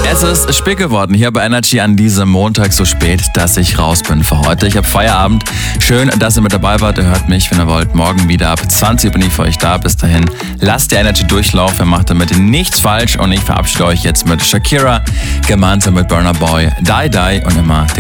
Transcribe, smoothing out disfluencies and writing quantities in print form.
Es ist spät geworden hier bei Energy an diesem Montag, so spät, dass ich raus bin für heute. Ich habe Feierabend. Schön, dass ihr mit dabei wart. Ihr hört mich, wenn ihr wollt, morgen wieder ab 20 Uhr bin ich für euch da. Bis dahin, lasst die Energy durchlaufen. Ihr macht damit nichts falsch. Und ich verabschiede euch jetzt mit Shakira, gemeinsam mit Burna Boy, Die Die und immer den